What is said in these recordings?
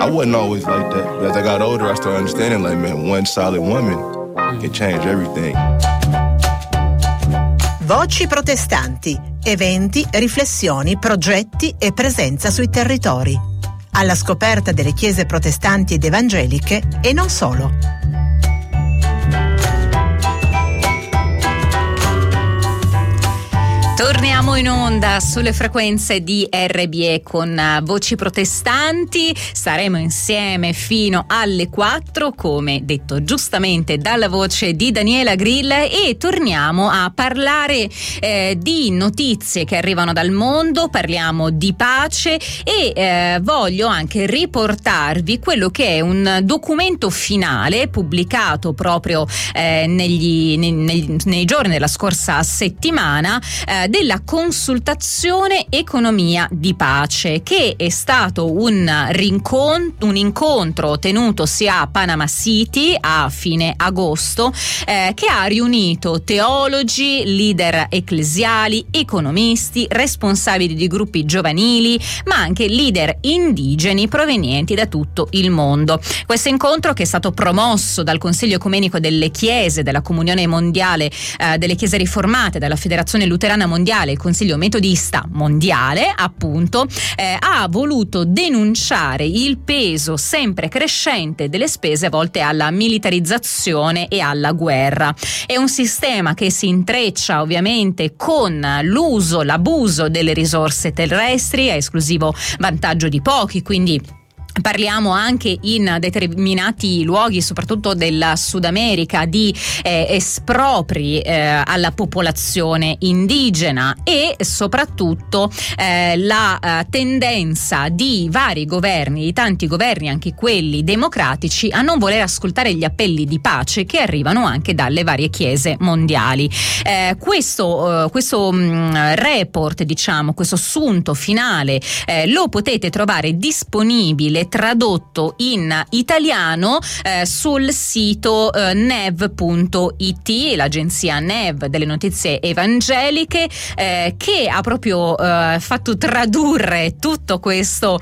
I wasn't always like that, but as I got older, I started understanding, like, man, one solid woman can change everything. Voci protestanti, eventi, riflessioni, progetti e presenza sui territori. Alla scoperta delle chiese protestanti ed evangeliche e non solo. Torniamo in onda sulle frequenze di RBE con Voci Protestanti. Staremo insieme fino alle 4, come detto giustamente dalla voce di Daniela Grill, e torniamo a parlare di notizie che arrivano dal mondo, parliamo di pace e voglio anche riportarvi quello che è un documento finale pubblicato proprio nei giorni della scorsa settimana della consultazione Economia di Pace, che è stato un incontro tenutosi a Panama City a fine agosto, che ha riunito teologi, leader ecclesiali, economisti, responsabili di gruppi giovanili, ma anche leader indigeni provenienti da tutto il mondo. Questo incontro, che è stato promosso dal Consiglio Ecumenico delle Chiese, della Comunione Mondiale delle Chiese Riformate, dalla Federazione Luterana Mondiale, il Consiglio Metodista Mondiale, appunto, ha voluto denunciare il peso sempre crescente delle spese volte alla militarizzazione e alla guerra. È un sistema che si intreccia ovviamente con l'abuso delle risorse terrestri a esclusivo vantaggio di pochi, quindi parliamo anche in determinati luoghi, soprattutto del Sud America, di espropri alla popolazione indigena e soprattutto la tendenza di vari governi, di tanti governi, anche quelli democratici, a non voler ascoltare gli appelli di pace che arrivano anche dalle varie chiese mondiali. Questo report, diciamo, questo assunto finale lo potete trovare disponibile tradotto in italiano sul sito nev.it, l'agenzia Nev delle notizie evangeliche, che ha proprio fatto tradurre tutto questo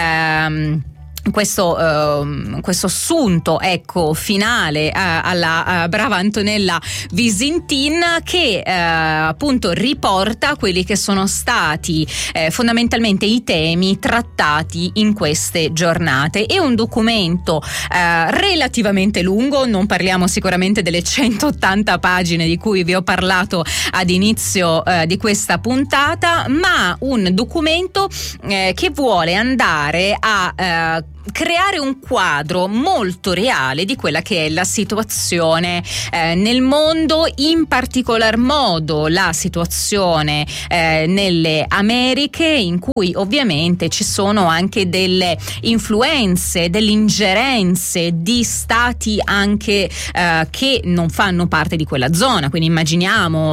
assunto, ecco, finale alla brava Antonella Visintin, che appunto riporta quelli che sono stati fondamentalmente i temi trattati in queste giornate. È un documento relativamente lungo, non parliamo sicuramente delle 180 pagine di cui vi ho parlato ad inizio di questa puntata, ma un documento che vuole andare a creare un quadro molto reale di quella che è la situazione nel mondo, in particolar modo la situazione nelle Americhe, in cui ovviamente ci sono anche delle influenze, delle ingerenze di stati anche che non fanno parte di quella zona. Quindi immaginiamo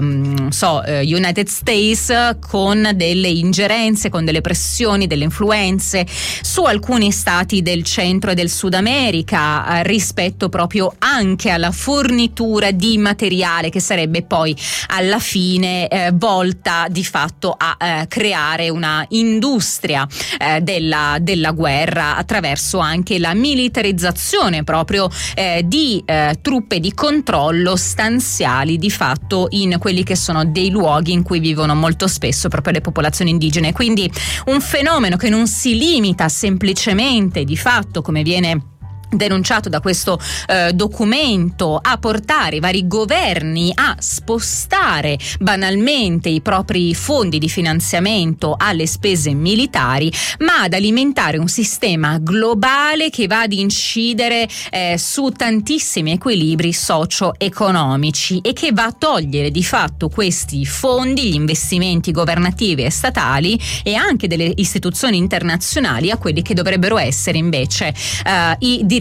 United States con delle ingerenze, con delle pressioni, delle influenze su alcuni stati del centro e del Sud America rispetto proprio anche alla fornitura di materiale che sarebbe poi alla fine volta di fatto a creare una industria della guerra attraverso anche la militarizzazione proprio di truppe di controllo stanziali di fatto in quelli che sono dei luoghi in cui vivono molto spesso proprio le popolazioni indigene. Quindi un fenomeno che non si limita semplicemente di fatto, come viene denunciato da questo documento, a portare i vari governi a spostare banalmente i propri fondi di finanziamento alle spese militari, ma ad alimentare un sistema globale che va ad incidere su tantissimi equilibri socio-economici e che va a togliere di fatto questi fondi, gli investimenti governativi e statali e anche delle istituzioni internazionali, a quelli che dovrebbero essere invece i diritti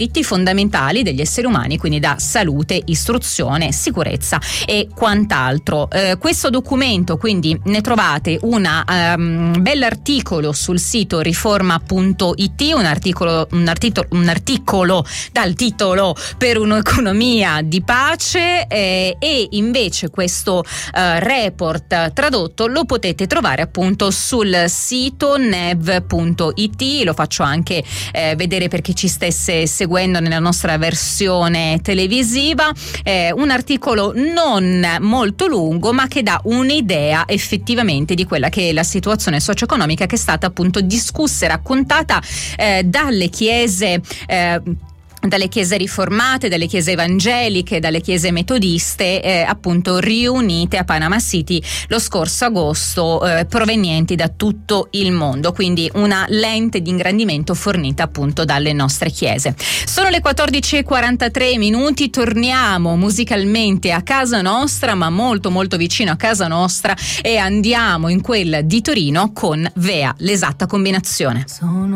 diritti fondamentali degli esseri umani, quindi da salute, istruzione, sicurezza e quant'altro. Questo documento, quindi, ne trovate un bell'articolo sul sito riforma.it, un articolo dal titolo Per un'economia di pace, e invece questo report tradotto lo potete trovare appunto sul sito nev.it. Lo faccio anche vedere per chi ci stesse seguendo nella nostra versione televisiva, un articolo non molto lungo ma che dà un'idea effettivamente di quella che è la situazione socio-economica che è stata appunto discussa e raccontata dalle chiese riformate, dalle chiese evangeliche, dalle chiese metodiste, appunto riunite a Panama City lo scorso agosto, provenienti da tutto il mondo, quindi una lente di ingrandimento fornita appunto dalle nostre chiese. Sono le 14:43, torniamo musicalmente a casa nostra, ma molto molto vicino a casa nostra, e andiamo in quella di Torino con Vea, l'esatta combinazione.